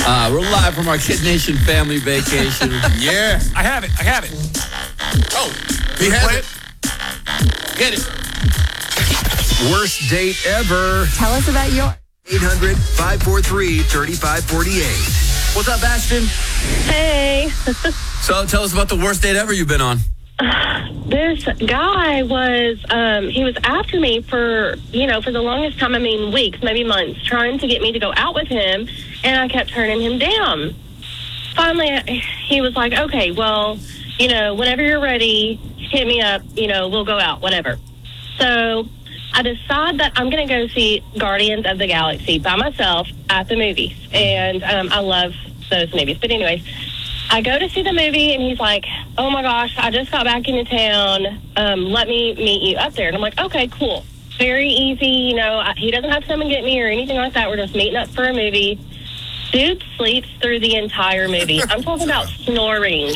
We're live from our Kid Nation family vacation. Yeah. I have it. Oh, he has it. Get it. Worst date ever. Tell us about your 800-543-3548. What's up, Ashton? Hey, So tell us about the worst date ever you've been on. this guy was, he was after me for the longest time, weeks, maybe months, trying to get me to go out with him, and I kept turning him down. Finally, he was like, okay, well, whenever you're ready, hit me up, we'll go out, whatever. So I decide that I'm going to go see Guardians of the Galaxy by myself at the movies, and I love those movies. But anyways, I go to see the movie, and he's like, oh, my gosh, I just got back into town. Let me meet you up there. And I'm like, okay, cool. Very easy. He doesn't have to come and get me or anything like that. We're just meeting up for a movie. Dude sleeps through the entire movie. I'm talking about snoring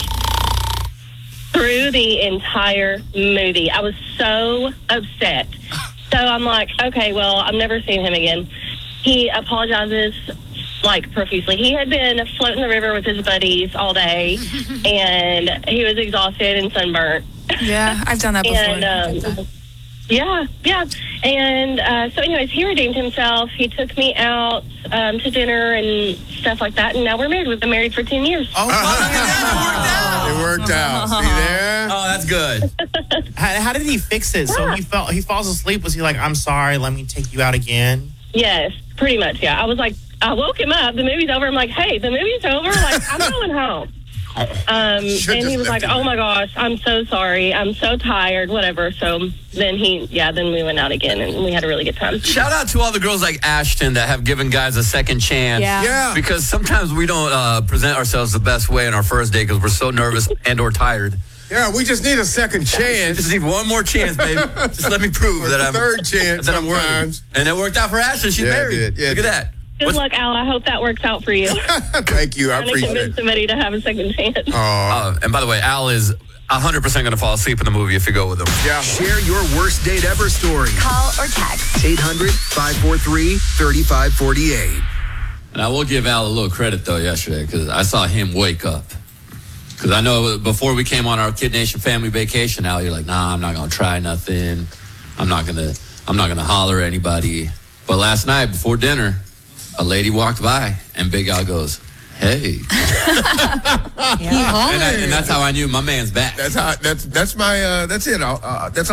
through the entire movie. I was so upset. So I'm like, okay, well, I'm never seeing him again. He apologizes profusely. He had been floating the river with his buddies all day, and he was exhausted and sunburnt. Yeah, I've done that before. And, yeah. And so anyways, he redeemed himself. He took me out to dinner and stuff like that, and now we're married. We've been married for 10 years. Oh, It worked out. See there? Oh, that's good. How did he fix it? So he falls asleep. Was he like, I'm sorry, let me take you out again? Yes, pretty much, yeah. I woke him up. The movie's over. I'm like, hey, the movie's over. I'm going home. And he was like, oh, my gosh, I'm so sorry. I'm so tired, whatever. So then then we went out again, and we had a really good time. Shout out to all the girls like Ashton that have given guys a second chance. Yeah. Because sometimes we don't present ourselves the best way on our first date because we're so nervous and or tired. Yeah, we just need a second chance. Just need one more chance, baby. Just let me prove that I'm third chance that I'm worthy. sometimes. And it worked out for Ashton. She's married. it did. Yeah, Look at that. Good luck, Al. I hope that works out for you. Thank you. I Trying to appreciate convince it. somebody to have a second chance. And by the way, Al is 100% going to fall asleep in the movie if you go with him. Yeah. Share your worst date ever story. Call or text. 800-543-3548. And I will give Al a little credit, though, yesterday, because I saw him wake up. Because I know before we came on our Kid Nation family vacation, Al, you're like, nah, I'm not going to try nothing. I'm not gonna holler at anybody. But last night, before dinner, a lady walked by, and Big Al goes, hey. And that's how I knew my man's back. That's it. That's